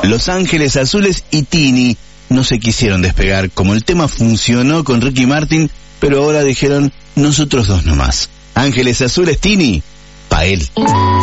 Los Ángeles Azules y Tini no se quisieron despegar. Como el tema funcionó con Ricky Martin, pero ahora dijeron nosotros dos nomás. Ángeles Azules, Tini, pa' él.